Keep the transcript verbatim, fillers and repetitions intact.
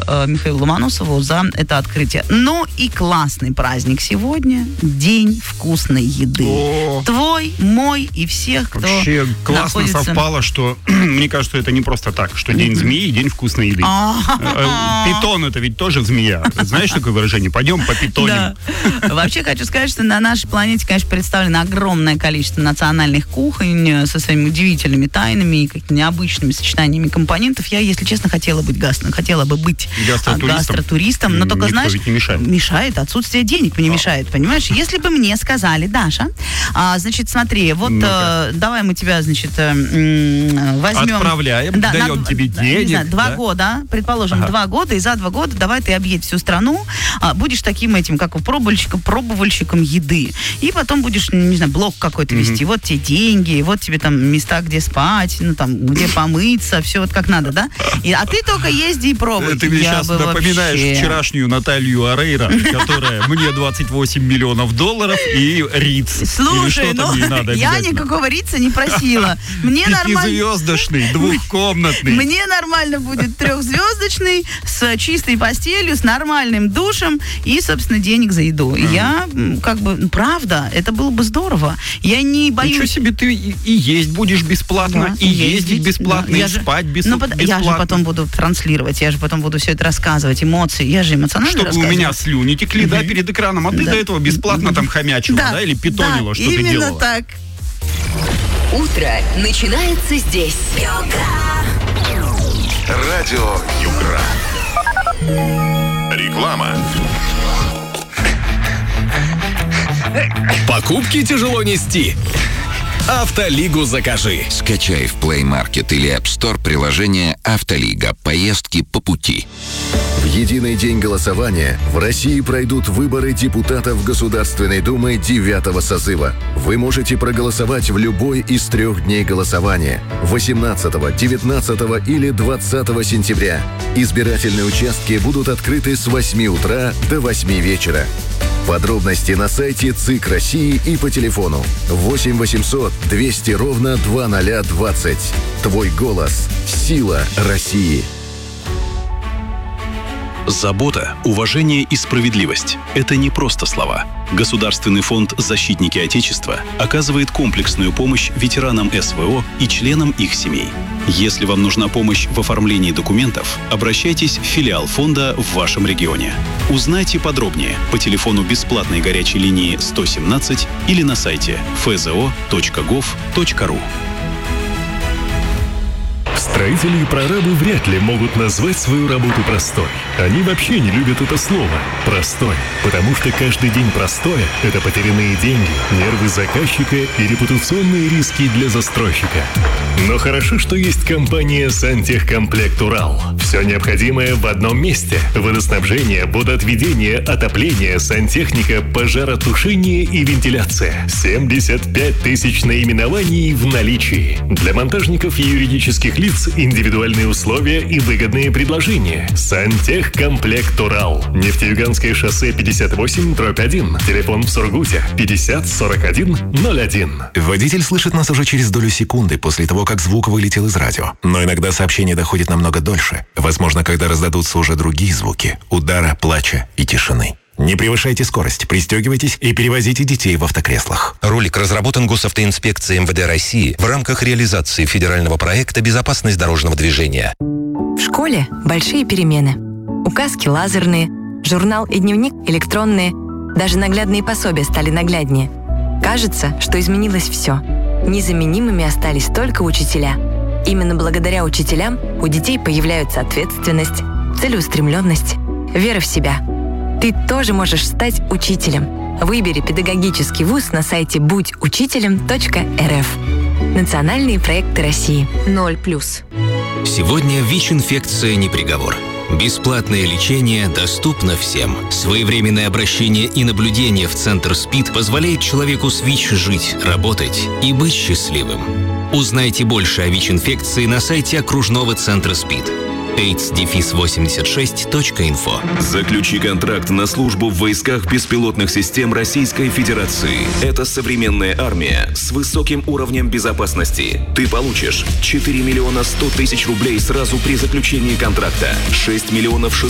э, Михаилу Ломоносову за это открытие. Ну и классный праздник сегодня. День вкусной еды. О. Твой, мой и всех, кто Вообще классно находится... совпало, что мне кажется, это не просто так, что день змеи и день вкусной еды. Питон — это ведь тоже змея. Знаешь такое выражение? Пойдем по питоним. Вообще хочу сказать, что на нашей планете, конечно, представлено огромное количество национальных кухонь со своими удивительными тайнами и какими-то необычными сочетаниями компонентов. Я, если честно, хотела быть гастро, хотела бы быть гастротуристом, гастротуристом, но только, никто знаешь, ведь не мешает. мешает, отсутствие денег мне а. мешает, понимаешь? Если бы мне сказали, Даша, а, значит, смотри, вот э, давай мы тебя, значит, э, возьмем... Отправляем, да, даем на, тебе денег. Не знаю, два да? года, предположим, ага. два года, и за два года давай ты объедь всю страну, а, будешь таким этим, как у пробовальщика, пробовальщиком еды. И потом будешь, не знаю, блог какой-то mm-hmm. вести. Вот тебе деньги, вот тебе там места, где спать, ну там, где помыться, все вот как надо, да? И, а ты только езди и пробуй. Ты мне сейчас напоминаешь вообще... вчерашнюю Наталью Орейро, которая мне двадцать восемь миллионов долларов и Риц. Слушай, ну, я никакого Рица не просила. Мне нормально... Пятизвездочный, двухкомнатный. Мне нормально будет трехзвездочный, с чистой постелью, с нормальным душем и, собственно, денег за еду. Mm-hmm. Я, как бы, правда, это было бы здорово. Я не боюсь... Ничего себе, ты и, и есть будешь бесплатно, да, и ездить, ездить бесплатно, да. и я спать же, бес... ну, бесплатно. Я же потом буду транслировать, я же потом буду все это рассказывать, эмоции. Я же эмоционально Чтобы рассказываю. у меня слюни текли, mm-hmm. да, перед экраном, а ты да. до этого бесплатно там хомячила, да, да или питонила, да, что ты делала. именно так. Утро начинается здесь. Радио Югра. Реклама. Покупки тяжело нести. Автолигу закажи. Скачай в Play Market или App Store приложение «Автолига». Поездки по пути. В единый день голосования в России пройдут выборы депутатов Государственной Думы девятого созыва. Вы можете проголосовать в любой из трех дней голосования – восемнадцатого, девятнадцатого или двадцатого сентября. Избирательные участки будут открыты с восьми утра до восьми вечера. Подробности на сайте ЦИК России и по телефону восемь восемьсот двести ровно два ноль двадцать. Твой голос – сила России. Забота, уважение и справедливость – это не просто слова. Государственный фонд «Защитники Отечества» оказывает комплексную помощь ветеранам СВО и членам их семей. Если вам нужна помощь в оформлении документов, обращайтесь в филиал фонда в вашем регионе. Узнайте подробнее по телефону бесплатной горячей линии сто семнадцать или на сайте эф зэ о точка гов точка ру. Строители и прорабы вряд ли могут назвать свою работу простой. Они вообще не любят это слово «простой», потому что каждый день простое – это потерянные деньги, нервы заказчика и репутационные риски для застройщика. Но хорошо, что есть компания «Сантехкомплект Урал». Все необходимое в одном месте – водоснабжение, водоотведение, отопление, сантехника, пожаротушение и вентиляция. семьдесят пять тысяч наименований в наличии. Для монтажников и юридических лиц индивидуальные условия и выгодные предложения. Сантехкомплект Урал. Нефтеюганское шоссе пятьдесят восемь дробь один. Телефон в Сургуте пятьдесят сорок один ноль один. Водитель слышит нас уже через долю секунды после того, как звук вылетел из радио. Но иногда сообщение доходит намного дольше. Возможно, когда раздадутся уже другие звуки – удара, плача и тишины. Не превышайте скорость, пристегивайтесь и перевозите детей в автокреслах. Ролик разработан Госавтоинспекцией эм вэ дэ России в рамках реализации федерального проекта «Безопасность дорожного движения». В школе большие перемены. Указки лазерные, журнал и дневник электронные, даже наглядные пособия стали нагляднее. Кажется, что изменилось все. Незаменимыми остались только учителя. Именно благодаря учителям у детей появляются ответственность, целеустремленность, вера в себя. Ты тоже можешь стать учителем. Выбери педагогический вуз на сайте будь учителем точка эр эф. Национальные проекты России. ноль плюс. Сегодня ВИЧ-инфекция не приговор. Бесплатное лечение доступно всем. Своевременное обращение и наблюдение в Центр СПИД позволяет человеку с ВИЧ жить, работать и быть счастливым. Узнайте больше о ВИЧ-инфекции на сайте окружного центра СПИД. эйдс восемьдесят шесть точка инфо. Заключи контракт на службу в войсках беспилотных систем Российской Федерации. Это современная армия с высоким уровнем безопасности. Ты получишь четыре миллиона сто тысяч рублей сразу при заключении контракта, шесть миллионов